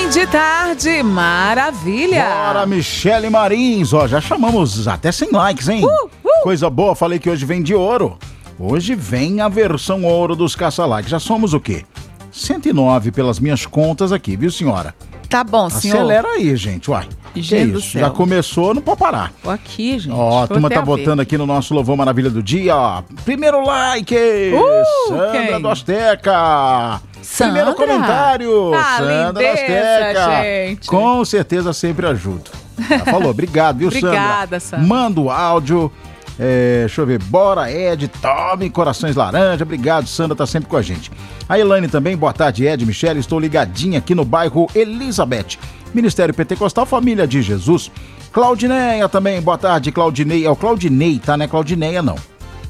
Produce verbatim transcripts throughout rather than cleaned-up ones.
Fim de tarde, maravilha! Bora, Michele Marins, ó, já chamamos até cem likes, hein? Uh, uh. Coisa boa, falei que hoje vem de ouro. Hoje vem a versão ouro dos caça-likes. Já somos o quê? cento e nove pelas minhas contas aqui, viu, senhora? Tá bom, senhor. Acelera aí, gente, uai. Gente do isso? céu. Já começou, não pode parar. Tô aqui, gente. Ó, a turma tá botando aqui no nosso Louvor Maravilha do Dia, ó. Primeiro like! Uh, Sandra quem? do Azteca! Sandra? Primeiro comentário! Ah, Sandra do lindeza, Azteca! gente. Com certeza sempre ajudo. Já falou, obrigado, viu, Sandra? Obrigada, Sandra. Manda o áudio. É, deixa eu ver, bora Ed, tome corações laranja, obrigado, Sandra tá sempre com a gente. A Elaine também, boa tarde Ed, Michele, estou ligadinha aqui no bairro Elizabeth, Ministério Pentecostal Família de Jesus. Claudineia também, boa tarde Claudinei, é o Claudinei, tá, não é Claudineia não.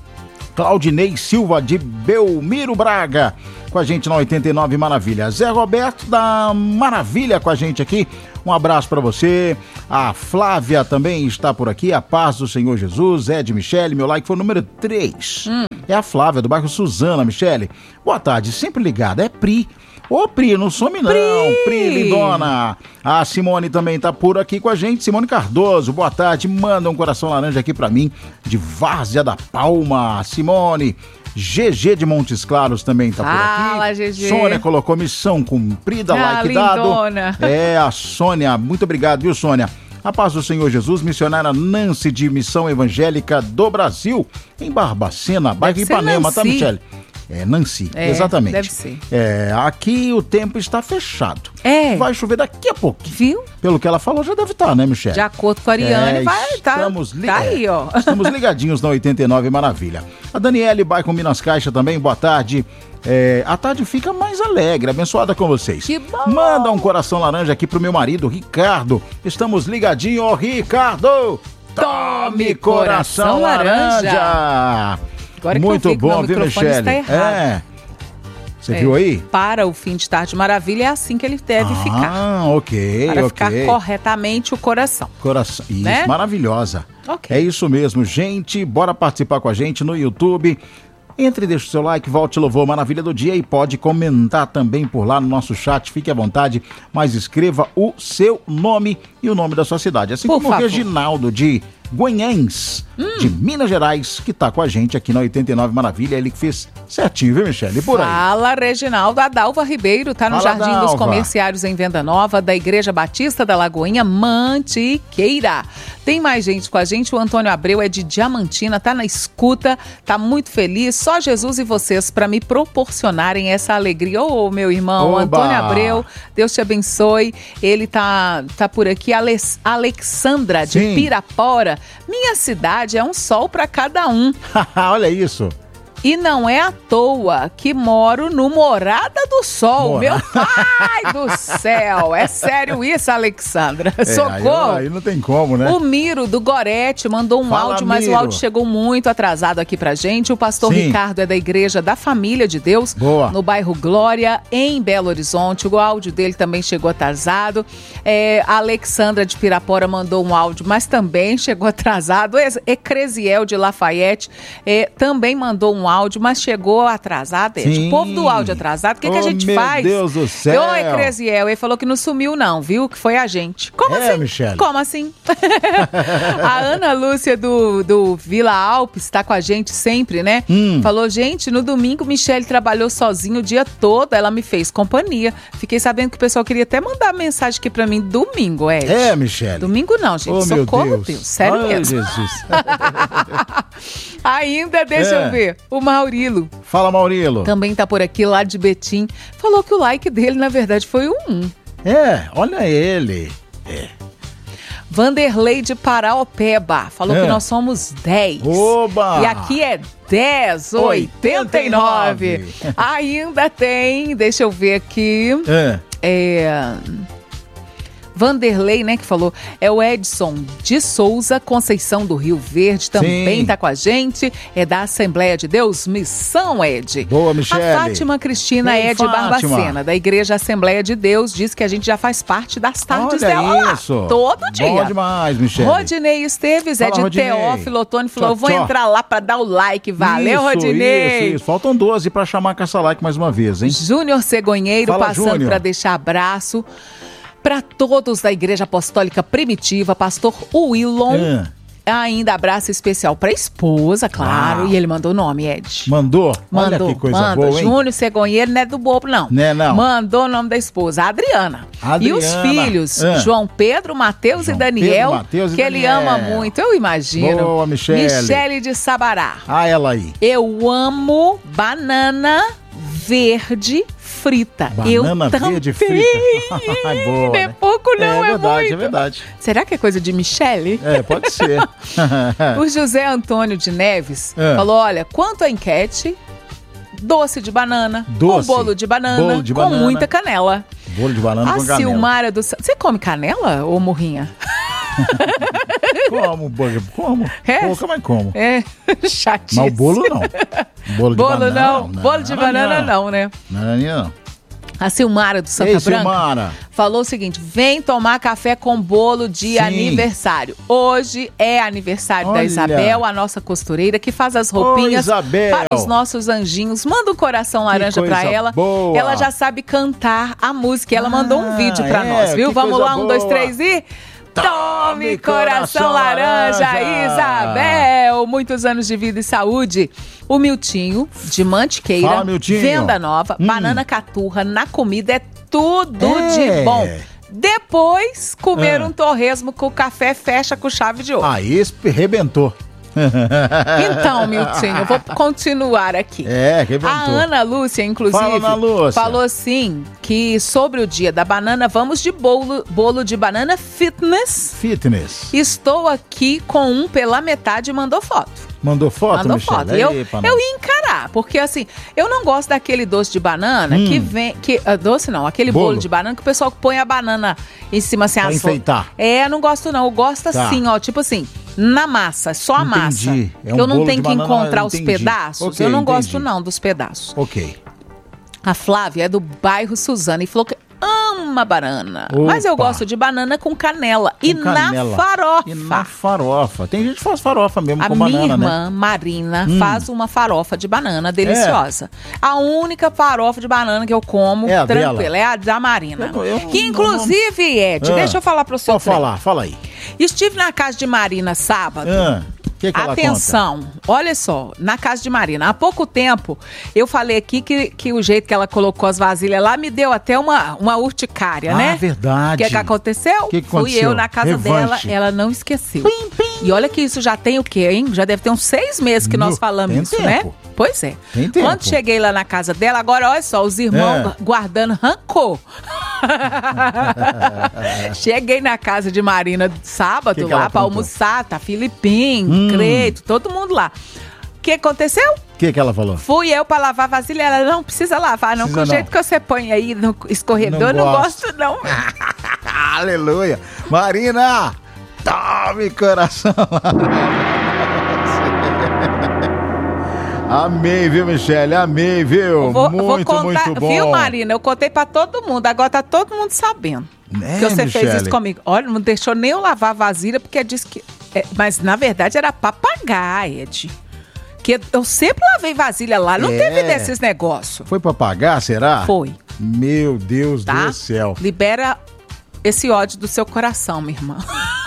Claudinei Silva de Belmiro Braga, com a gente na oitenta e nove Maravilha. Zé Roberto da Maravilha com a gente aqui, um abraço pra você. A Flávia também está por aqui, a paz do Senhor Jesus. Ed, Michele, meu like foi o número três. Hum. É a Flávia do bairro Suzana, Michele. Boa tarde, sempre ligada, é Pri. Ô Pri, não some não, Pri, Pri lindona. A Simone também tá por aqui com a gente, Simone Cardoso, boa tarde, manda um coração laranja aqui pra mim, de Várzea da Palma, Simone. G G de Montes Claros também tá Fala, por aqui. G G. Sônia colocou missão cumprida, ah, like lindona. dado. É, a Sônia, muito obrigado, viu, Sônia? A paz do Senhor Jesus, missionária Nancy de Missão Evangélica do Brasil, em Barbacena, bairro Ipanema, tá, Michele? É, Nancy, é, exatamente. Deve ser. É, aqui o tempo está fechado. É. Vai chover daqui a pouco. Viu? Pelo que ela falou, já deve estar, né, Michele? De acordo com a Ariane, é, vai estar. Estamos li- tá aí, ó. É, estamos ligadinhos na oitenta e nove Maravilha. A Daniele Bairro Minas Caixa também, boa tarde. É, a tarde fica mais alegre, abençoada com vocês. Que bom! Manda um coração laranja aqui pro meu marido, Ricardo. Estamos ligadinhos, ó, Ricardo. Tome coração, coração laranja. laranja. Agora muito que eu vi bom, que viu, Michele? É. Você é, viu aí? Para o fim de tarde maravilha, é assim que ele deve ah, ficar. Ah, ok, Para ok. ficar corretamente o coração. Coração, isso, né? Maravilhosa. Okay. É isso mesmo, gente. Bora participar com a gente no YouTube. Entre, deixa o seu like, volte, louvor, Maravilha do Dia e pode comentar também por lá no nosso chat. Fique à vontade, mas escreva o seu nome e o nome da sua cidade. Assim por como favor. o Reginaldo de Guanhães, hum. de Minas Gerais, que tá com a gente aqui na oitenta e nove Maravilha. Ele que fez certinho, viu, Michele? E por aí? Fala, Reginaldo. A Dalva Ribeiro tá no Fala, Jardim Dalva. dos Comerciários em Venda Nova, da Igreja Batista da Lagoinha, Mantiqueira. Tem mais gente com a gente. O Antônio Abreu é de Diamantina, tá na escuta, tá muito feliz. Só Jesus e vocês para me proporcionarem essa alegria. Ô, oh, meu irmão, Oba. Antônio Abreu, Deus te abençoe. Ele tá, tá por aqui. Ale- Alexandra de Sim. Pirapora. Minha cidade é um sol para cada um. Olha isso. E não é à toa que moro no Morada do Sol. Mora... Meu pai do céu. É sério isso, Alexandra? É, Socorro. Aí, aí não tem como, né? O Miro do Gorete mandou um Fala, áudio, mas Miro. o áudio chegou muito atrasado aqui pra gente. O pastor Sim. Ricardo é da Igreja da Família de Deus, Boa. no bairro Glória, em Belo Horizonte. O áudio dele também chegou atrasado. É, a Alexandra de Pirapora mandou um áudio, mas também chegou atrasado. Ecresiel de Lafayette é, também mandou um áudio, mas chegou atrasado. Ed. O povo do áudio atrasado, o que, oh, que a gente meu faz? Meu Deus do céu. Ô, Ecresiel, ele falou que não sumiu não, viu? Que foi a gente. Como é, assim? Michele? Como assim? A Ana Lúcia do, do Vila Alpes está com a gente sempre, né? Hum. Falou, gente, no domingo Michele trabalhou sozinho o dia todo, ela me fez companhia. Fiquei sabendo que o pessoal queria até mandar mensagem aqui pra mim domingo, Ed. É, Michele. Domingo não, gente. Oh, Socorro, meu Deus. Deus. Sério Ai, mesmo. Jesus. Ainda, deixa É. eu ver. O Maurilo Fala, Maurilo. também tá por aqui, lá de Betim. Falou que o like dele, na verdade, foi o um. É, olha ele. É. Vanderlei de Paraopeba falou É. que nós somos dez. Oba! E aqui é dez oitenta e nove. Ainda tem, deixa eu ver aqui. É. É... Vanderlei, né, que falou, é o Edson de Souza, Conceição do Rio Verde, também Sim. tá com a gente, é da Assembleia de Deus, Missão Ed. Boa, Michele. A Fátima Cristina Ei, é de Fátima. Barbacena, da Igreja Assembleia de Deus, diz que a gente já faz parte das tardes Olha dela lá, isso. todo dia. Bom demais, Michele. Rodinei Esteves, Fala, é de Rodinei. Teófilo, Otônio falou, Tchau, eu vou tchau. entrar lá pra dar o like, valeu, isso, Rodinei. Isso, isso. Faltam doze pra chamar a caça-like mais uma vez, hein? Júnior Cegonheiro Fala, passando Júnior. para deixar abraço. Para todos da Igreja Apostólica Primitiva, pastor Willon. É. Ainda abraço especial para a esposa, claro. Uau. E ele mandou o nome, Ed. Mandou? Mandou, Olha que coisa mandou. boa, hein? Júnior Cegonheiro não é do bobo, não. Né, não. Mandou o nome da esposa, Adriana. Adriana. E os filhos, Ah. João Pedro, Mateus João e Daniel, Pedro, Mateus e que ele Daniel. ama muito, eu imagino. Boa, Michele. Michele de Sabará. Ah, ela aí. Eu amo banana verde frita. Banana eu verde também. frita. Ai, boa, Não é né? pouco, não, é, É verdade, muito. é verdade. Será que é coisa de Michele? É, pode ser. O José Antônio de Neves É. falou, olha, quanto à enquete, doce de banana, Doce. com bolo de banana, Bolo de com banana. muita canela. Bolo de banana A com canela. Silmara do... Você come canela ou morrinha? Como, bolo? Como? É? Pouca, mas como? É, chatíssimo. Mas o bolo não. Bolo de Bolo banana não, bolo de banana não, né? Bananinha não. A Silmara do Santa Ei, Branca Silmara. falou o seguinte, vem tomar café com bolo de Sim. aniversário. Hoje é aniversário da Olha. Isabel, a nossa costureira, que faz as roupinhas Ô, Isabel. para os nossos anjinhos. Manda um coração laranja coisa pra ela. boa. Ela já sabe cantar a música. Ela mandou um Ah, vídeo pra é? nós, viu? Que Vamos coisa lá, um, dois, boa. três e... Tome coração, coração laranja, laranja. Isabel! Muitos anos de vida e saúde. O Miltinho, de Mantiqueira, Fala, Miltinho. Venda Nova, Hum. banana caturra, na comida é tudo É. de bom. Depois, comer Ah. um torresmo com café fecha com chave de ouro. Aí esse rebentou. Então, Miltinho, eu vou continuar aqui. É, rebentou. A Ana Lúcia, inclusive, Fala, Ana Lúcia. falou assim, que sobre o dia da banana, vamos de bolo, bolo de banana fitness. Fitness. Estou aqui com um pela metade e mandou foto. Mandou foto, Mandou Michele? foto. E Eu, Aí, pra eu nós. ia encarar, porque assim, eu não gosto daquele doce de banana Hum. que vem. Que, ah, doce não, aquele bolo. Bolo. de banana que o pessoal põe a banana em cima assim, Pra as- enfeitar. É, não gosto não. Eu gosto Tá. assim, ó, tipo assim, na massa, só a massa. Entendi. É um que eu não bolo tenho de que banana, encontrar os entendi. pedaços. Ok, eu não entendi. gosto não dos pedaços. Ok. A Flávia é do bairro Suzana e falou que ama banana. Mas eu Opa. gosto de banana com canela. e Com canela. na farofa. E na farofa. Tem gente que faz farofa mesmo A com minha banana, né? irmã, Marina, Hum. faz uma farofa de banana deliciosa. A única farofa de banana que eu como, É a tranquila, dela? é a da Marina. Eu- eu- que inclusive, Ed, Ah. deixa eu falar pro seu Pode trem. falar, fala aí. Estive na casa de Marina sábado. Ah, que que ela Atenção, olha só, na casa de Marina, há pouco tempo eu falei aqui que, que o jeito que ela colocou as vasilhas lá me deu até uma, uma urticária, Ah, né? verdade. O que, que aconteceu? Que que Fui aconteceu? eu na casa Revanche. dela, ela não esqueceu. E olha que isso já tem o quê, hein? Já deve ter uns seis meses que No- nós falamos tem isso, tempo. né? Pois é. Tem tempo. Quando cheguei lá na casa dela, agora olha só, os irmãos É. guardando rancor. Cheguei na casa de Marina sábado Que que lá ela pra aprontou? almoçar, tá Filipim, Hum. Creito, todo mundo lá. O que aconteceu? O que que ela falou? Fui eu pra lavar a vasilha, ela não precisa lavar, não, Precisa com o não. jeito que você põe aí no escorredor, Não eu não gosto. gosto não. Aleluia. Marina, tome coração. Amei, viu, Michele? Amei, viu? Eu vou, muito, vou contar, muito bom. viu, Marina? Eu contei pra todo mundo, agora tá todo mundo sabendo É, que você fez Michele? isso comigo. Olha, não deixou nem eu lavar a vasilha, porque disse que... é, mas, na verdade, era pra pagar, Ed. Que eu sempre lavei vasilha lá, não É. teve desses negócios. Foi pra pagar, será? Foi, Meu Deus tá? do céu. Libera esse ódio do seu coração, minha irmã.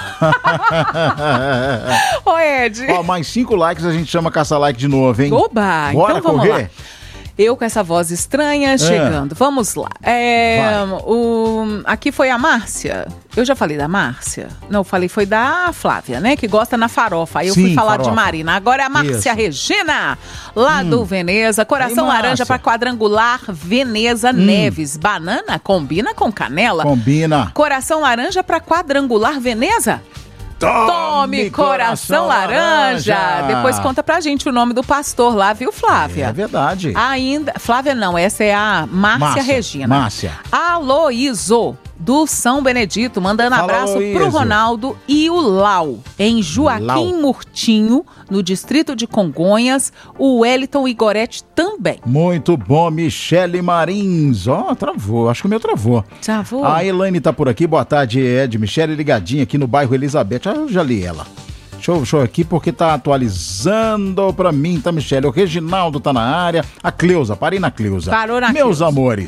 Ô, Ed. Ó, mais cinco likes a gente chama caça-like de novo, hein? Oba, Bora então vamos correr? lá. Eu com essa voz estranha chegando. Vamos lá. É, Vai. o, aqui foi a Márcia. Eu já falei da Márcia? Não, falei foi da Flávia, né? Que gosta na farofa. Aí eu Sim, fui falar farofa. de Marina. Agora é a Márcia Isso. Regina, lá do Veneza. Coração Aí, Márcia. laranja para quadrangular Veneza Neves. Banana combina com canela. Combina. Coração laranja para quadrangular Veneza. Tome coração laranja. Depois conta pra gente o nome do pastor lá, viu, Flávia? É verdade. Ainda. Flávia não, essa é a Márcia, Márcia, Regina. Márcia. Aloísio, do São Benedito, mandando Fala, abraço Aloísio. pro Ronaldo e o Lau, em Joaquim Lau. Murtinho, no distrito de Congonhas, o Wellington e Gorete também. Muito bom, Michele Marins. Ó, travou. Acho que o meu travou. Já vou. A Elaine tá por aqui. Boa tarde, Ed. Michele ligadinha aqui no bairro Elizabeth. Ah, eu já li ela. Deixa eu, deixa eu aqui porque tá atualizando pra mim, tá, Michele? O Reginaldo tá na área. A Cleusa, parei na Cleusa. Parou na Meus Cleusa. amores,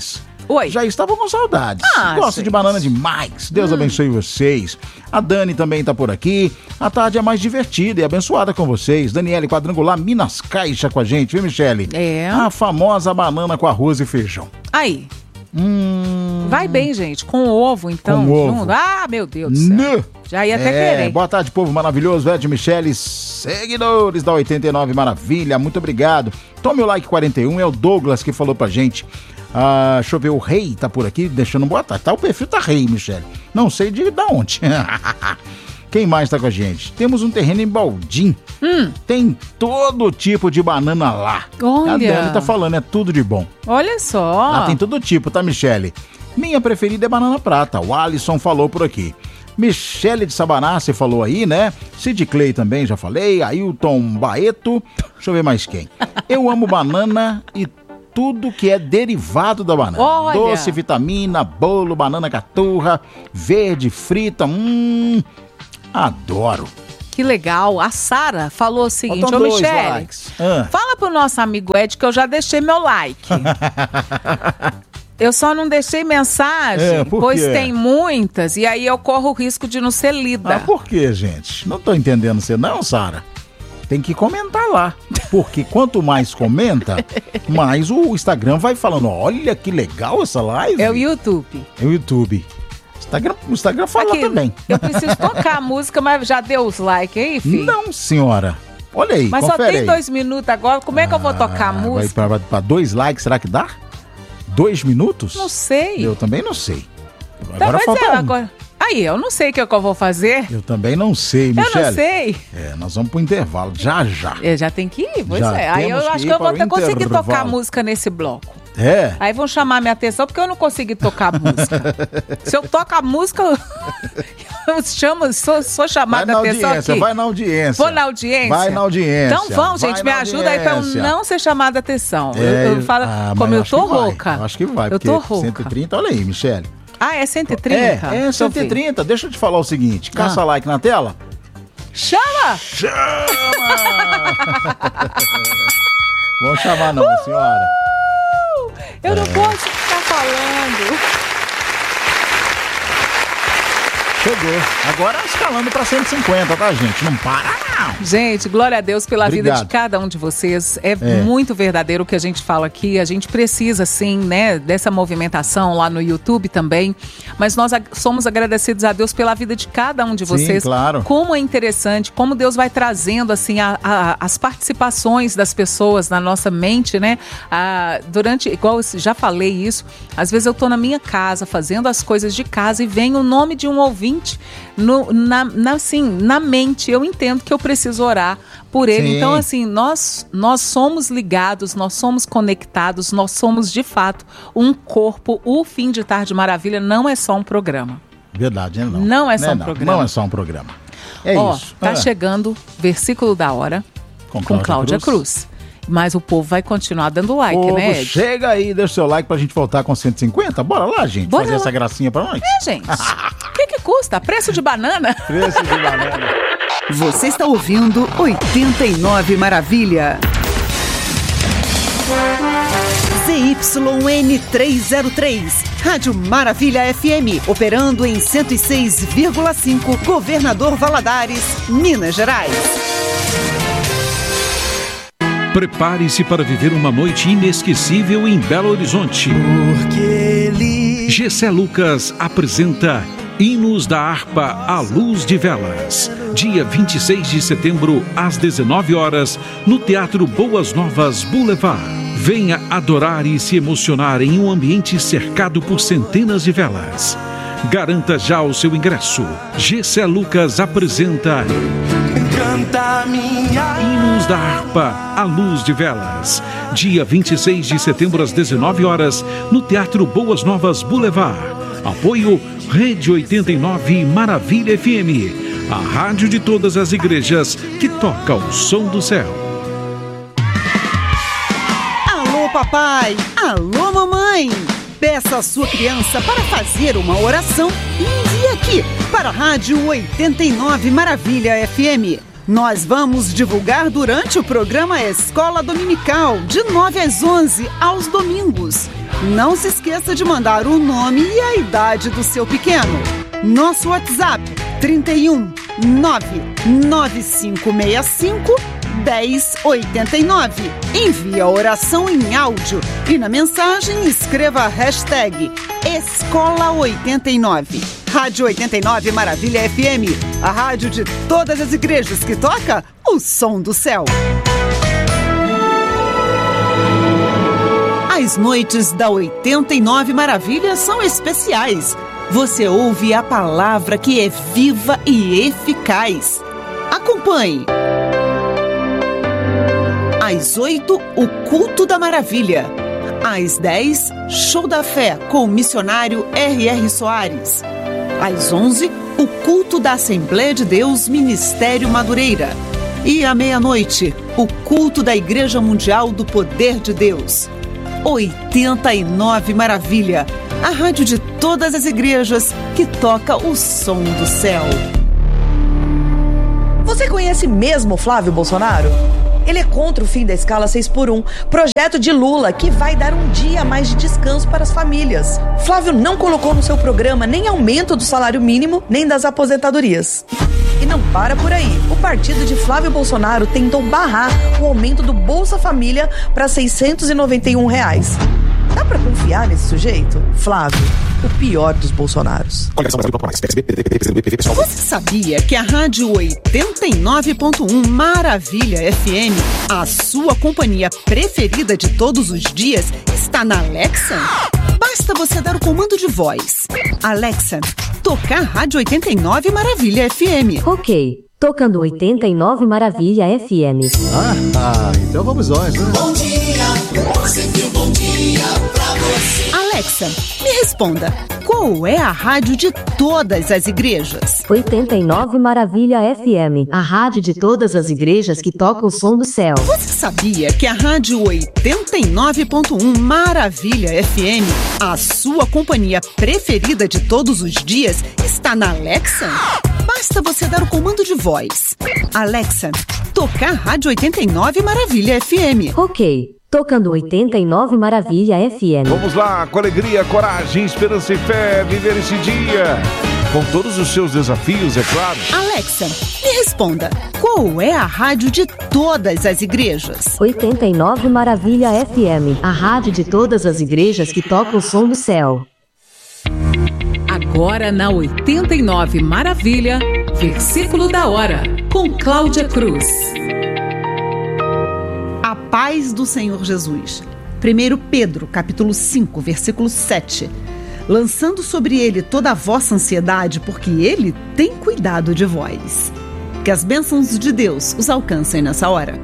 Oi. Já estavam com saudades. Ah, Gosto gente. de banana demais. Deus Hum. abençoe vocês. A Dani também tá por aqui. A tarde é mais divertida e abençoada com vocês. Daniele Quadrangular, Minas Caixa com a gente, viu, Michele? É. A famosa banana com arroz e feijão. Aí. Hum... Vai bem, gente. Com ovo, então. Com ovo. junto. Ah, meu Deus do céu. Nã. Já ia até É, querer. boa tarde, povo maravilhoso, Ed Michele, seguidores da oitenta e nove Maravilha, muito obrigado. Tome o like quarenta e um, é o Douglas que falou pra gente. Ah, deixa eu ver, o Rei tá por aqui, deixando boa tarde. Tá, o perfil tá Rei, Michele. Não sei de da onde. Quem mais tá com a gente? Temos um terreno em Baldim. Hum. Tem todo tipo de banana lá. Olha. A Dani tá falando, é tudo de bom. Olha só. Lá tem todo tipo, tá, Michele? Minha preferida é banana prata. O Alisson falou por aqui. Michele de Sabaná, você falou aí, né? Sid Clay também, já falei. Ailton Baeto. Deixa eu ver mais quem. Eu amo banana e tudo que é derivado da banana. Olha. Doce, vitamina, bolo, banana caturra, verde, frita. Hum, adoro. Que legal. A Sara falou o seguinte, Faltam ô dois Michele, likes. Ah. fala pro nosso amigo Ed que eu já deixei meu like. Eu só não deixei mensagem, É, por pois quê? tem muitas, e aí eu corro o risco de não ser lida. Ah, por quê, gente? Não tô entendendo você não, Sara. Tem que comentar lá. Porque quanto mais comenta, mais o Instagram vai falando, olha que legal essa live. É o YouTube. É o YouTube. Instagram, o Instagram fala Aqui, também. eu preciso tocar a música, mas já deu os likes aí, filho? Não, senhora. Olha aí, Mas só confere tem aí. dois minutos agora, como é que eu vou tocar a Ah, música? Vai pra, pra dois likes, será que dá? Dois minutos? Não sei. Eu também não sei. Tá, Agora mas falta é, um. agora... Aí, eu não sei o que, é que eu vou fazer. Eu também não sei, Michele. Eu não sei. É, nós vamos pro intervalo, já já. Eu já tenho que ir, pois Já é. Aí eu temos que acho ir que eu vou para o até conseguir intervalo. tocar a música nesse bloco. É. Aí vão chamar minha atenção porque eu não consegui tocar a música. Se eu toco a música, eu, eu chamo, sou, sou Vai chamada na a atenção audiência, aqui. vai na audiência. Vou na audiência? Vai na audiência. Então vão, vai gente, me na ajuda aí pra eu audiência. não ser chamada a atenção. É, eu, eu falo, ah, mas como eu acho tô que vai. rouca. Eu acho que vai, Eu porque tô rouca. cento e trinta, olha aí, Michele. Ah, é cento e trinta? É, é Deixa eu cento e ver. trinta. Deixa eu te falar o seguinte, caça Ah. like na tela. Chama! Chama! Vamos chamar não, senhora. Eu não posso ficar falando. Chegou. Agora escalando pra cento e cinquenta, tá, gente? Não para, não. Gente, glória a Deus pela Obrigado. vida de cada um de vocês. É, É. muito verdadeiro o que a gente fala aqui. A gente precisa, sim, né, dessa movimentação lá no YouTube também. Mas nós ag- somos agradecidos a Deus pela vida de cada um de Sim, vocês. claro. Como é interessante, como Deus vai trazendo, assim, a- a- as participações das pessoas na nossa mente, né? Ah, durante, igual eu já falei isso, às vezes eu tô na minha casa, fazendo as coisas de casa e vem o nome de um ouvinte no, na, na, assim, na mente. Eu entendo que eu preciso orar por ele. Sim. Então, assim, nós, nós somos ligados, nós somos conectados, nós somos, de fato, um corpo. O Fim de Tarde Maravilha não é só um programa. Verdade, né? Não. Não é só Né, um não. programa. Não é só um programa. É Ó, isso. tá Ah, chegando versículo da hora Com com Cláudia Cláudia Cruz. Cruz. Mas o povo vai continuar dando like, Povo, né, Ed? chega aí, deixa o seu like pra gente voltar com cento e cinquenta. Bora lá, gente, Bora fazer lá. essa gracinha pra nós. É, gente. O que que custa? Preço de banana? Preço de banana. Você está ouvindo oitenta e nove Maravilha. Z Y N trezentos e três, Rádio Maravilha F M, operando em cento e seis vírgula cinco, Governador Valadares, Minas Gerais. Prepare-se para viver uma noite inesquecível em Belo Horizonte. Porque ele... Gessé Lucas apresenta Hinos da Harpa à Luz de Velas. Dia vinte e seis de setembro, às dezenove horas, no Teatro Boas Novas Boulevard. Venha adorar e se emocionar em um ambiente cercado por centenas de velas. Garanta já o seu ingresso. Gessé Lucas apresenta Canta minha... Hinos da Harpa à Luz de Velas. Dia vinte e seis de setembro, às dezenove horas, no Teatro Boas Novas Boulevard. Apoio Rede oitenta e nove Maravilha F M, a rádio de todas as igrejas que toca o som do céu. Alô, papai! Alô, mamãe! Peça a sua criança para fazer uma oração e envie aqui para a Rádio oitenta e nove Maravilha F M. Nós vamos divulgar durante o programa Escola Dominical, de nove às onze, aos domingos. Não se esqueça de mandar o nome e a idade do seu pequeno. Nosso WhatsApp, trinta e um, nove nove cinco seis cinco, dez oitenta e nove. Envie a oração em áudio e na mensagem escreva a hashtag Escola oitenta e nove. Rádio oitenta e nove Maravilha F M, a rádio de todas as igrejas que toca o som do céu. As noites da oitenta e nove Maravilha são especiais. Você ouve a palavra que é viva e eficaz. Acompanhe. Às oito, o Culto da Maravilha. Às dez, Show da Fé com o missionário R R Soares. Às onze, o Culto da Assembleia de Deus Ministério Madureira. E à meia-noite, o Culto da Igreja Mundial do Poder de Deus. oitenta e nove Maravilha, a rádio de todas as igrejas que toca o som do céu. Você conhece mesmo Flávio Bolsonaro? Ele é contra o fim da escala seis por um, projeto de Lula que vai dar um dia a mais de descanso para as famílias. Flávio não colocou no seu programa nem aumento do salário mínimo, nem das aposentadorias. E não para por aí. O partido de Flávio Bolsonaro tentou barrar o aumento do Bolsa Família para seiscentos e noventa e um reais. Dá pra confiar nesse sujeito? Flávio, o pior dos Bolsonaros. Você sabia que a Rádio oitenta e nove ponto um Maravilha F M, a sua companhia preferida de todos os dias, está na Alexa? Basta você dar o comando de voz. Alexa, tocar Rádio oitenta e nove Maravilha F M. Ok, tocando oitenta e nove Maravilha F M. Ah, ah, então vamos nós, né? Bom dia, sempre um bom dia pra você. Alexa, me responda, qual é a rádio de todas as igrejas? oitenta e nove Maravilha F M, a rádio de todas as igrejas que toca o som do céu. Você sabia que a Rádio oitenta e nove ponto um Maravilha F M, a sua companhia preferida de todos os dias, está na Alexa? Basta você dar o comando de voz. Alexa, tocar Rádio oitenta e nove Maravilha F M. Ok, tocando oitenta e nove Maravilha F M. Vamos lá, com alegria, coragem, esperança e fé, viver esse dia. Com todos os seus desafios, é claro. Alexa, me responda, qual é a rádio de todas as igrejas? oitenta e nove Maravilha F M, a rádio de todas as igrejas que toca o som do céu. Agora na oitenta e nove Maravilha, versículo da hora, com Cláudia Cruz. A paz do Senhor Jesus. primeiro Pedro, capítulo cinco, versículo sete. Lançando sobre ele toda a vossa ansiedade, porque ele tem cuidado de vós. Que as bênçãos de Deus os alcancem nessa hora.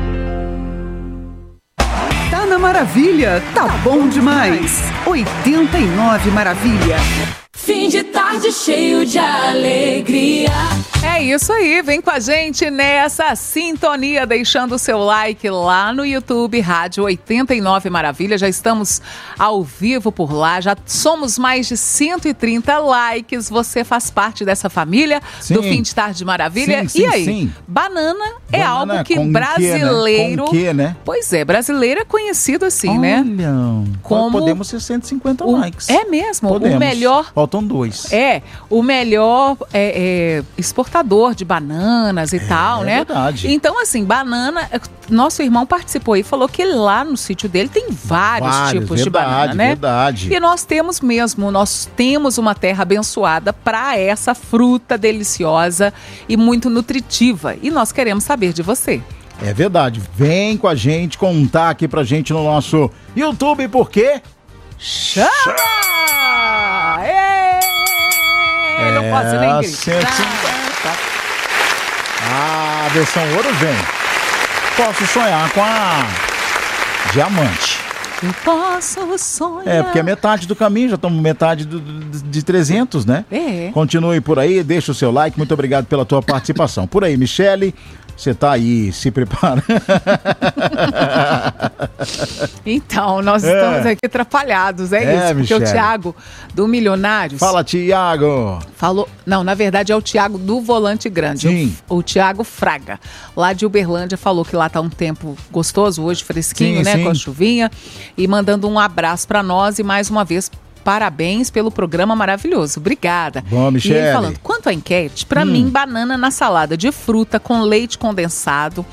Tá na Maravilha, tá bom demais. oitenta e nove Maravilha. Fim de tarde cheio de alegria. É isso aí, vem com a gente nessa sintonia, deixando o seu like lá no YouTube, Rádio oitenta e nove Maravilha. Já estamos ao vivo por lá, já somos mais de cento e trinta likes. Você faz parte dessa família sim. do Fim de Tarde Maravilha. Sim, sim, e aí, sim. banana é Banana algo que brasileiro... Com que, né? Pois é, brasileiro é conhecido assim, Olha, né? Como podemos ser cento e cinquenta o... likes. É mesmo, podemos. o melhor... Faltam dois. É, o melhor é, é, exportador de bananas e é, tal, né? É verdade. Então, assim, banana... Nosso irmão participou e falou que lá no sítio dele tem vários, vários tipos verdade, de banana, né? Verdade. E nós temos mesmo, nós temos uma terra abençoada para essa fruta deliciosa e muito nutritiva. E nós queremos saber de você. É verdade. Vem com a gente contar aqui pra gente no nosso YouTube, porque... Chama! É, não posso nem gritar. A versão ouro vem. Posso sonhar com a diamante. Eu posso sonhar. É, porque é metade do caminho, já estamos metade do, do, de trezentos, né? É. Continue por aí, deixa o seu like, muito obrigado pela tua participação. Por aí, Michele, você tá aí se preparando. Então, nós é. estamos aqui atrapalhados, é, é isso? Porque Michele. O Thiago do Milionários... Fala, Thiago! Falou... Não, na verdade é o Thiago do Volante Grande. Sim. O, o Thiago Fraga, lá de Uberlândia, falou que lá tá um tempo gostoso, hoje fresquinho, sim, né? Sim. Com a chuvinha. E mandando um abraço para nós e mais uma vez... Parabéns pelo programa maravilhoso. Obrigada. Bom, Michele. E ele falando, quanto à enquete, pra hum. mim, banana na salada de fruta com leite condensado,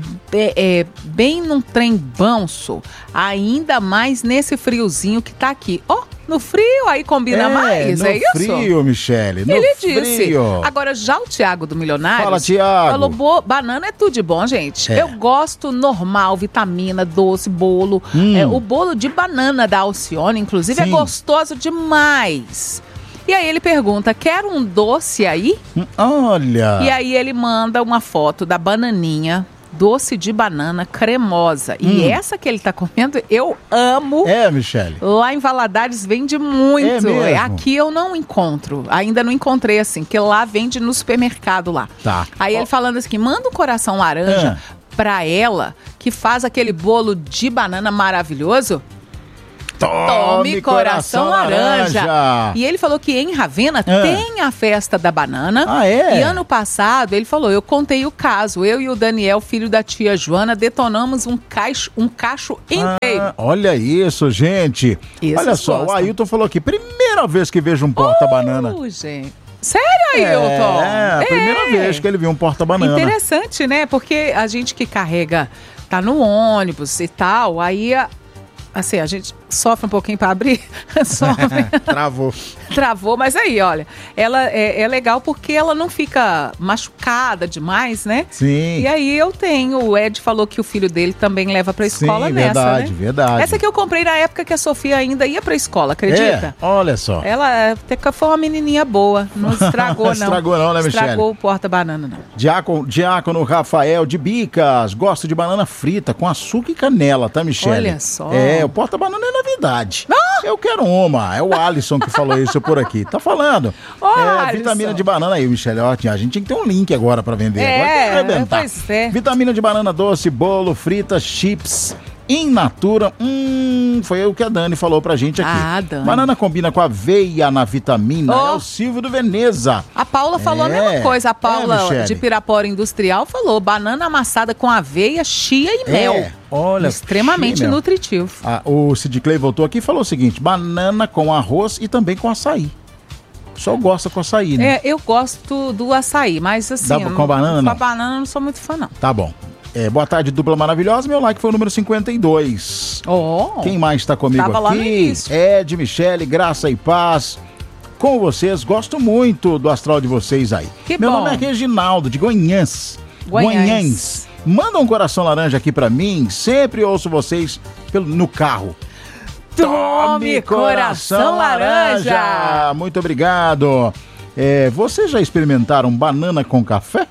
é, é, bem num trem banço, ainda mais nesse friozinho que tá aqui. Ó, oh, no frio aí combina é, mais, no é isso? frio, Michele, no ele frio. disse. Agora, já o Thiago do Milionários... Fala, Thiago. Falou, Bo, banana é tudo de bom, gente. É. Eu gosto normal, vitamina, doce, bolo. Hum. É, o bolo de banana da Alcione, inclusive, Sim. é gostoso demais. E aí ele pergunta, quer um doce aí? Olha! E aí ele manda uma foto da bananinha, doce de banana cremosa. Hum. E essa que ele tá comendo, eu amo. É, Michele. Lá em Valadares vende muito. É mesmo? Aqui eu não encontro. Ainda não encontrei assim, porque lá vende no supermercado lá. Tá. Aí ele falando assim, manda um coração laranja ah. pra ela, que faz aquele bolo de banana maravilhoso. Tome, Tome coração, coração laranja. laranja. E ele falou que em Ravenna ah. tem a festa da banana. Ah, é? E ano passado, ele falou, eu contei o caso. Eu e o Daniel, filho da tia Joana, detonamos um cacho, um cacho inteiro. Ah, olha isso, gente. Isso olha só, gostam. O Ailton falou aqui, primeira vez que vejo um porta-banana. Uh, gente. Sério, Ailton? É, a primeira é. vez que ele viu um porta-banana. Interessante, né? Porque a gente que carrega, tá no ônibus e tal, aí... A... Assim, a gente sofre um pouquinho para abrir. Sofre. Travou. Travou, mas aí, olha, ela é, é legal porque ela não fica machucada demais, né? Sim. E aí eu tenho, o Ed falou que o filho dele também leva pra escola Sim, nessa, verdade, né? verdade. Essa que eu comprei na época que a Sofia ainda ia pra escola, acredita? É, olha só. Ela até que foi uma menininha boa, não estragou não. Estragou não, né, Michele? Estragou o porta-banana não. Diácono, Diácono Rafael de Bicas, gosto de banana frita com açúcar e canela, tá, Michele? Olha só. É, o porta-banana é novidade. Ah! Eu quero uma. É o Alisson que falou isso por aqui. Tá falando. Ô, é, Alisson. Vitamina de banana aí, Michele. Ó, a gente tinha que ter um link agora pra vender. É, agora tem que arrebentar. Pois é. Vitamina de banana doce, bolo, frita, chips. In natura, hum, foi o que a Dani falou pra gente aqui. Ah, Dani. Banana combina com aveia na vitamina. Oh. É o Silvio do Veneza. A Paula falou é. a mesma coisa. A Paula é, de Pirapora Industrial falou banana amassada com aveia, chia e é. mel. Olha, extremamente chia, nutritivo. Ah, o Sid Clay voltou aqui e falou o seguinte: banana com arroz e também com açaí. Só gosta com açaí, né? É, eu gosto do açaí, mas assim... Dá com a banana, Com não? a banana eu não sou muito fã, não. Tá bom. É, boa tarde, dupla maravilhosa. Meu like foi o número cinquenta e dois. Oh, Quem mais está comigo tava aqui? Lá no início. Ed, Michele, graça e paz. Com vocês, gosto muito do astral de vocês aí. Que Meu bom. nome é Reginaldo, de Goiâns. Goiâns. Manda um coração laranja aqui pra mim. Sempre ouço vocês pelo, no carro. Tome coração laranja. Muito obrigado. É, vocês já experimentaram banana com café?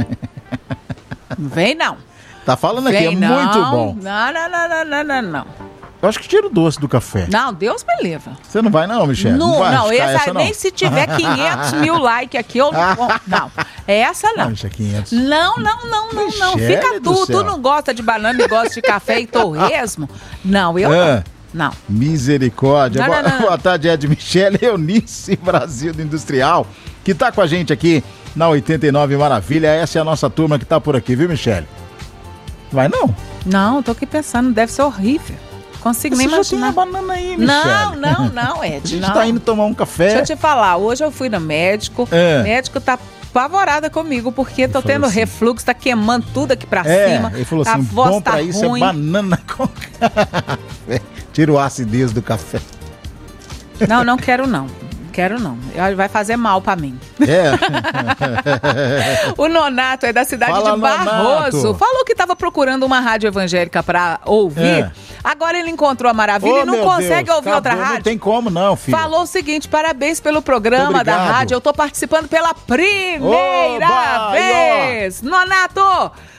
Vem não. Tá falando aqui, Vem é não. muito bom. Não, não, não, não, não, não, não. Eu acho que tira o doce do café. Não, Deus me livre. Você não vai não, Michele? Não, não, vai não, essa, essa não. nem se tiver quinhentos mil likes aqui, eu não. Não, essa não. Não, quinhentos. Não, não, não, não, não. Michele Fica do tu, céu. tu não gosta de banana e gosta de café e torresmo? Não, eu Ah. não. Não. Misericórdia. Não, boa, não, não. boa tarde, Ed, Michele, Eunice Brasil do Industrial, que tá com a gente aqui na oitenta e nove Maravilha. Essa é a nossa turma que tá por aqui, viu, Michele? Vai não? Não, tô aqui pensando, deve ser horrível. Consigo nem Você já tem imaginar. uma banana aí, Michele. Não, não, não, Ed. A gente não. tá indo tomar um café. Deixa eu te falar, hoje eu fui no médico, É. o médico tá apavorada comigo, porque tô falou tendo assim. refluxo, tá queimando tudo aqui pra É, cima. ele falou a assim, voz bom tá pra isso ruim. é banana com café. Tira o acidez do café. Não, não quero não. Quero não. Vai fazer mal pra mim. É. O Nonato é da cidade Fala, de Barroso. Nonato. Falou que estava procurando uma rádio evangélica pra ouvir. É. Agora ele encontrou a Maravilha Ô, e não meu consegue Deus, ouvir acabou, outra Não rádio. tem como não, filho. Falou o seguinte, parabéns pelo programa da Obrigado. rádio. Eu tô participando pela primeira Oba, vez. Nonato,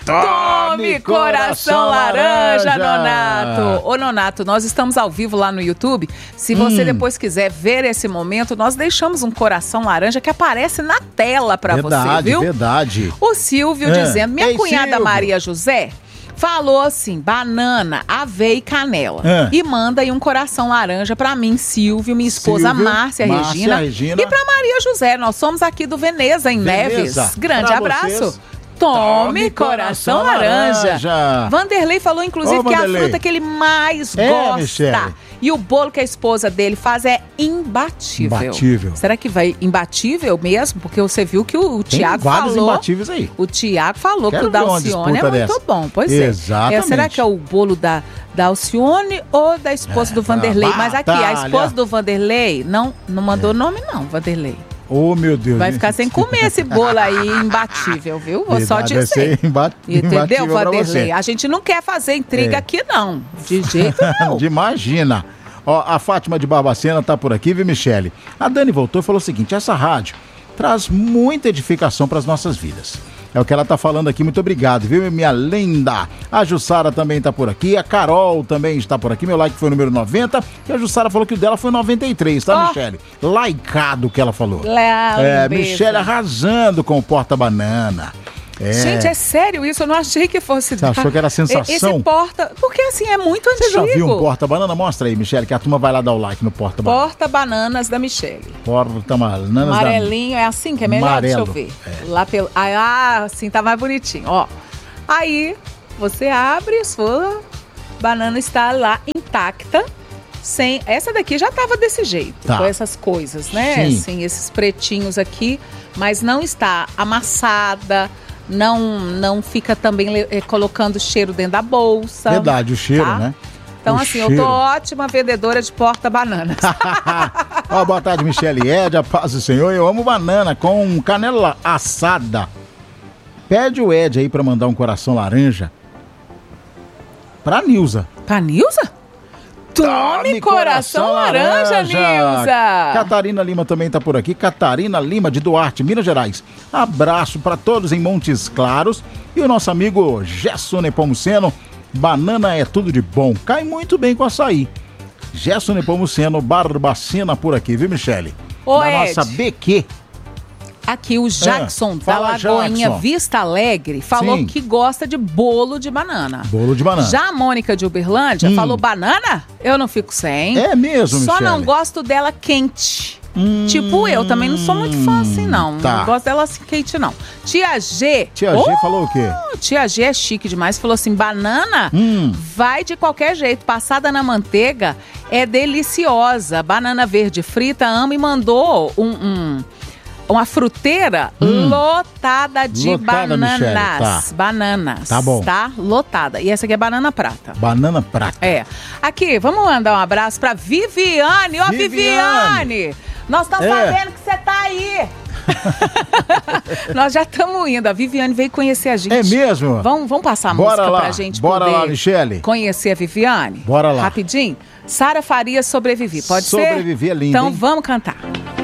Tome coração laranja, Nonato. Ô, Nonato, nós estamos ao vivo lá no YouTube. Se você Hum. depois quiser ver esse momento, nós deixamos um coração laranja que aparece na tela pra você, Verdade, viu? verdade. O Silvio É. dizendo, minha Ei, cunhada Silvio. Maria José falou assim, banana, aveia e canela. É. E manda aí um coração laranja pra mim, Silvio, minha esposa Silvio, Márcia, Márcia Regina, Regina. e pra Maria José. Nós somos aqui do Veneza, em Veneza. Neves. Grande Pra abraço. vocês. Tome coração, coração laranja. laranja. Vanderlei falou, inclusive, Ô, que é a Vanderlei. fruta que ele mais É, gosta. Michele. E o bolo que a esposa dele faz é imbatível. Imbatível. Será que vai imbatível mesmo? Porque você viu que o, o Tem Tiago vários falou. imbatíveis aí. O Tiago falou Quero que o ver uma da Alcione é disputa muito dessa. bom. Pois é. Exatamente. É, será que é o bolo da, da Alcione ou da esposa do Vanderlei? a Mas aqui, a batalha. esposa do Vanderlei não, não mandou nome, não, Vanderlei. Oh, meu Deus. Vai ficar sem comer esse bolo aí imbatível, viu? Vou só Verdade, vai dizer. ser imba- Entendeu, imbatível pra Vanderlei? você. A gente não quer fazer intriga É. aqui, não. De jeito não. De imagina. Ó, a Fátima de Barbacena tá por aqui, viu, Michele? A Dani voltou e falou o seguinte, essa rádio traz muita edificação para as nossas vidas. É o que ela tá falando aqui, muito obrigado, viu, minha linda? A Jussara também tá por aqui, a Carol também está por aqui, meu like foi o número noventa, e a Jussara falou que o dela foi noventa e três, tá, Ó. Michele? Laicado que ela falou. Léa, É, um beijo. Michele arrasando com o porta-banana. É. Gente, é sério isso? Eu não achei que fosse... Você achou que era sensação? Esse porta... Porque assim, é muito Você antigo. já viu um porta-banana? Mostra aí, Michele, que a turma vai lá dar o like no porta-banana. Porta-bananas da Michele. Porta-bananas da... Amarelinho, é assim que é melhor? Amarelo, Deixa eu ver. Lá pelo... Ah, assim tá mais bonitinho, ó. Aí, você abre, a sua banana está lá intacta, sem... Essa daqui já tava desse jeito, Tá. com essas coisas, né? Sim. Assim, esses pretinhos aqui, mas não está amassada, não, não fica também eh, colocando cheiro dentro da bolsa. Verdade, o cheiro, tá? né? Então, O assim, eu cheiro. tô ótima vendedora de porta-bananas. Ó, boa tarde, Michele Ed, a paz do Senhor. Eu amo banana com canela assada. Pede o Ed aí pra mandar um coração laranja pra Nilza. Pra Nilza? Tome coração laranja, Nilza! Catarina Lima também tá por aqui. Catarina Lima, de Duarte, Minas Gerais. Abraço pra todos em Montes Claros. E o nosso amigo Gerson Nepomuceno. Banana é tudo de bom. Cai muito bem com açaí. Gerson Nepomuceno, Barbacena por aqui, viu, Michele? Ô, Na Ed. nossa B Q. Aqui o Jackson da fala, Lagoinha Jackson. Vista Alegre falou Sim. que gosta de bolo de banana. Bolo de banana. Já a Mônica de Uberlândia Hum. falou banana? Eu não fico sem. É mesmo, Só Michele? não gosto dela quente. Tipo eu, também não sou muito fã assim, não. tá. Não gosto dela assim quente, não. Tia G. Tia G Oh, falou o quê? Tia G é chique demais. Falou assim, banana Hum. vai de qualquer jeito. Passada na manteiga é deliciosa. Banana verde frita, ama e mandou um... um uma fruteira Hum. lotada de Lotada, bananas. Michele, tá. Bananas. Tá bom. Tá? Lotada. E essa aqui é banana prata. Banana prata. É. Aqui, vamos mandar um abraço pra Viviane. Ó, Viviane. Viviane! Nós estamos É. sabendo que você tá aí. Nós já estamos indo. A Viviane veio conhecer a gente. É mesmo? Vamos, vamos passar a Bora música lá. pra gente Bora poder lá, Michele. conhecer a Viviane? Bora lá. Rapidinho. Sara Faria, Sobrevivi. Pode ser? Sobrevivi é lindo, Então hein? vamos cantar.